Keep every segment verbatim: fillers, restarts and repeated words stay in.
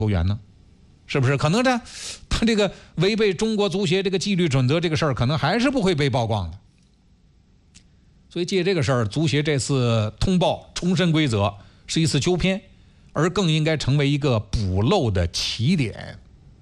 球员呢？是不是？可能这他这个违背中国足协这个纪律准则这个事儿，可能还是不会被曝光的。所以借这个事儿，足协这次通报重申规则是一次纠偏，而更应该成为一个补漏的起点。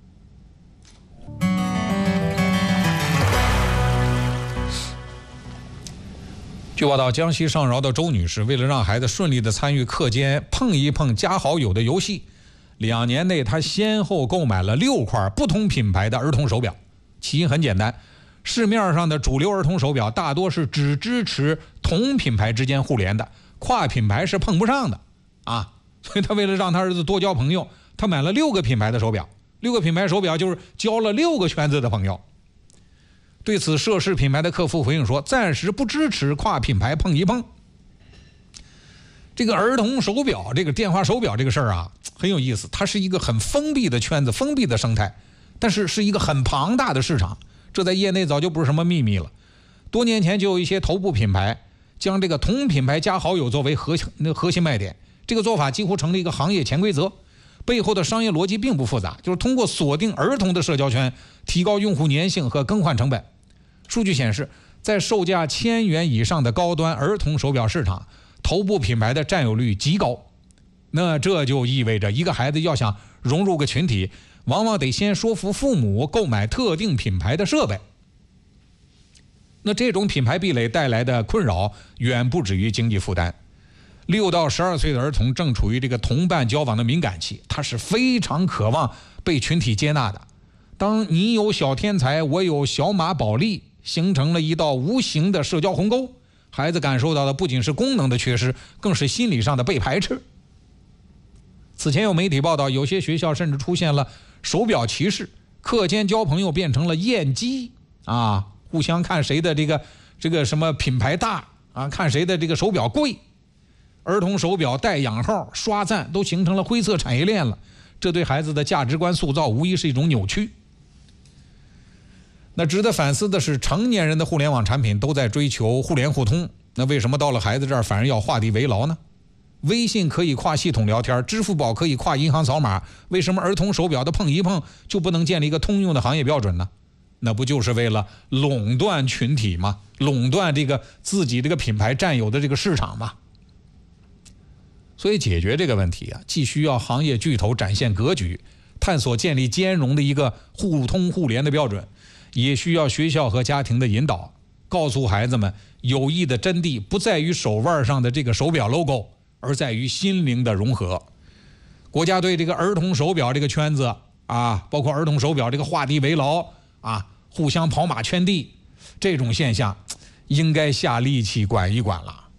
据报道，江西上饶的周女士为了让孩子顺利的参与课间碰一碰加好友的游戏，两年内她先后购买了六块不同品牌的儿童手表。起因很简单，市面上的主流儿童手表大多是只支持同品牌之间互联的，跨品牌是碰不上的啊。所以他为了让他儿子多交朋友，他买了六个品牌的手表，六个品牌手表就是交了六个圈子的朋友。对此，涉事品牌的客服回应说，暂时不支持跨品牌碰一碰。这个儿童手表，这个电话手表这个事儿啊，很有意思，它是一个很封闭的圈子，封闭的生态，但是是一个很庞大的市场，这在业内早就不是什么秘密了。多年前就有一些头部品牌将这个同品牌加好友作为核心核心卖点，这个做法几乎成了一个行业潜规则。背后的商业逻辑并不复杂，就是通过锁定儿童的社交圈，提高用户粘性和更换成本。数据显示，在售价千元以上的高端儿童手表市场，头部品牌的占有率极高。那这就意味着一个孩子要想融入个群体，往往得先说服父母购买特定品牌的设备。那这种品牌壁垒带来的困扰远不止于经济负担。六到十二岁的儿童正处于这个同伴交往的敏感期，他是非常渴望被群体接纳的。当你有小天才，我有小马宝莉，形成了一道无形的社交鸿沟，孩子感受到的不仅是功能的缺失，更是心理上的被排斥。此前有媒体报道，有些学校甚至出现了手表歧视，课间交朋友变成了验机啊，互相看谁的这个这个什么品牌大啊，看谁的这个手表贵。儿童手表带养号、刷赞都形成了灰色产业链了，这对孩子的价值观塑造无疑是一种扭曲。那值得反思的是，成年人的互联网产品都在追求互联互通，那为什么到了孩子这儿反而要画地为牢呢？微信可以跨系统聊天，支付宝可以跨银行扫码，为什么儿童手表的碰一碰就不能建立一个通用的行业标准呢？那不就是为了垄断群体吗？垄断这个自己这个品牌占有的这个市场吗？所以解决这个问题啊，既需要行业巨头展现格局，探索建立兼容的一个互通互联的标准，也需要学校和家庭的引导，告诉孩子们，友谊的真谛不在于手腕上的这个手表 logo， 而在于心灵的融合。国家对这个儿童手表这个圈子啊，包括儿童手表这个画地为牢啊，互相跑马圈地，这种现象应该下力气管一管了。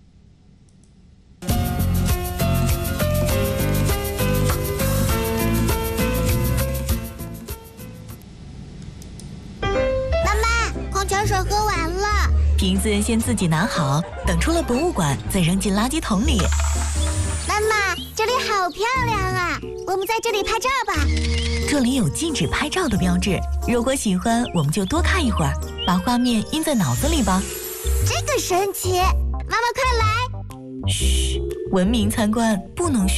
水喝完了， 瓶子先自己拿好，等出了博物馆再扔进垃圾桶里。 妈妈，这里好漂亮啊，我们在这里拍照吧。 这里有禁止拍照的标志，如果喜欢我们就多看一会儿，把画面印在脑子里吧。 这个神奇，妈妈快来。 嘘，文明参观不能